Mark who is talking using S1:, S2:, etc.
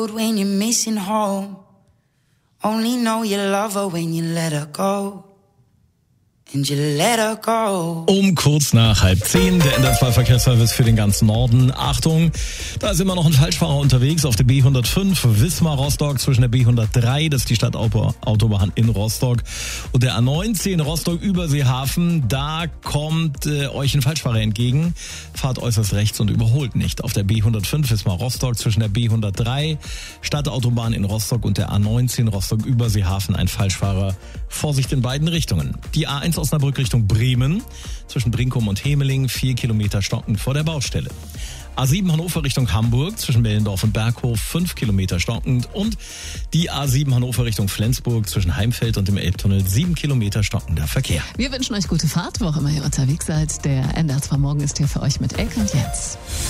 S1: When you're missing home, only know you love her when you let her go. And you let her go.
S2: Um kurz nach 9:30, der NDR2-Verkehrsservice für den ganzen Norden. Achtung, da ist immer noch ein Falschfahrer unterwegs auf der B105 Wismar-Rostock zwischen der B103, das ist die Stadtautobahn in Rostock, und der A19 Rostock-Überseehafen. Da kommt euch ein Falschfahrer entgegen. Fahrt äußerst rechts und überholt nicht. Auf der B105 Wismar-Rostock zwischen der B103 Stadtautobahn in Rostock und der A19 Rostock-Überseehafen ein Falschfahrer. Vorsicht in beiden Richtungen. Die A1 Osnabrück Richtung Bremen, zwischen Brinkum und Hemeling, 4 Kilometer stockend vor der Baustelle. A7 Hannover Richtung Hamburg, zwischen Mellendorf und Berghof, 5 Kilometer stockend. Und die A7 Hannover Richtung Flensburg, zwischen Heimfeld und dem Elbtunnel, 7 Kilometer stockender Verkehr.
S3: Wir wünschen euch gute Fahrt, wo auch immer ihr unterwegs seid. Der NDR2 Morgen ist hier für euch mit Elke und Jens.